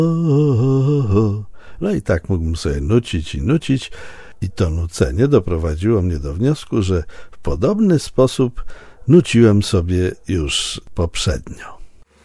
No i tak mógłbym sobie nucić i nucić. I to nucenie doprowadziło mnie do wniosku, że w podobny sposób nuciłem sobie już poprzednio.